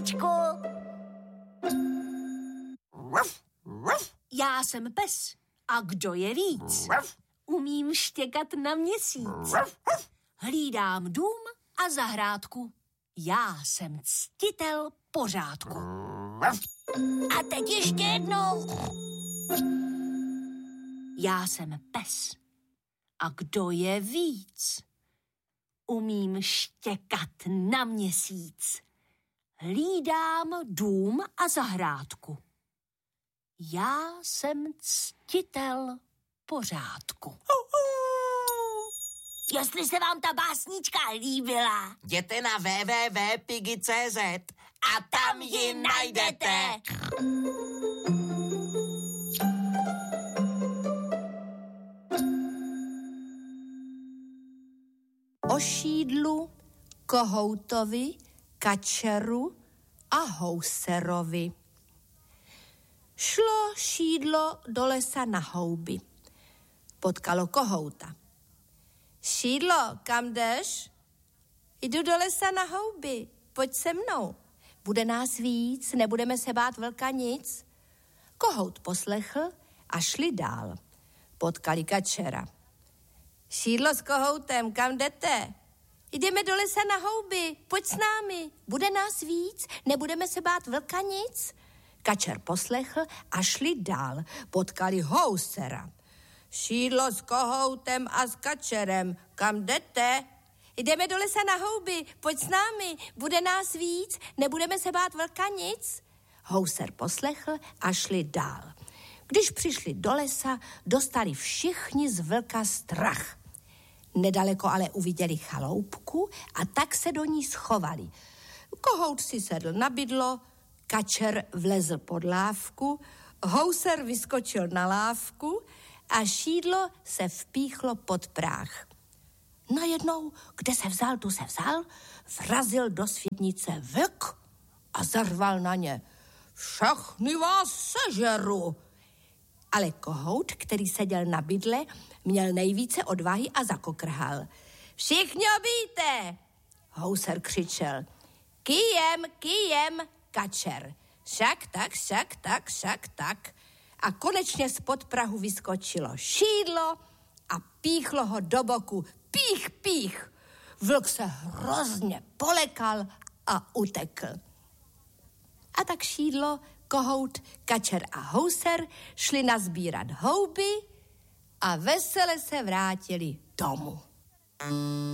básničku. Já jsem pes. A kdo je víc? Umím štěkat na měsíc. Hlídám dům a zahrádku. Já jsem ctitel pořádku. A teď ještě jednou. Já jsem pes. A kdo je víc? Umím štěkat na měsíc. Hlídám dům a zahrádku. Já jsem ctitel pořádku. Jestli se vám ta básnička líbila, jděte na www.piggy.cz a tam ji najdete. O šídlu, kohoutovi, kačeru a houserovi. Šlo šídlo do lesa na houby. Potkalo kohouta. Šídlo, kam jdeš? Jdu do lesa na houby, pojď se mnou. Bude nás víc, nebudeme se bát vlka nic. Kohout poslechl a šli dál. Potkali kačera. Šídlo s kohoutem, kam jdete? Jdeme do lesa na houby, pojď s námi, bude nás víc, nebudeme se bát vlka nic. Kačer poslechl a šli dál, potkali housera. Šídlo s kohoutem a s kačerem, kam jdete? Jdeme do lesa na houby, pojď s námi, bude nás víc, nebudeme se bát vlka nic. Houser poslechl a šli dál. Když přišli do lesa, dostali všichni z vlka strach. Nedaleko ale uviděli chaloupku a tak se do ní schovali. Kohout si sedl na bydlo, kačer vlezl pod lávku, houser vyskočil na lávku a šídlo se vpíchlo pod práh. Najednou, kde se vzal, tu se vzal, vrazil do světnice vlk a zarval na ně. Všechny vás sežeru. Ale kohout, který seděl na bydle, měl nejvíce odvahy a zakokrhal. Všichni obijte! Houser křičel. Kyjem, kyjem, kačer. Však tak. A konečně spod prahu vyskočilo šídlo a píchlo ho do boku. Pích. Vlk se hrozně polekal a utekl. A tak šídlo, kohout, kačer a houser šli nazbírat houby a vesele se vrátili domů.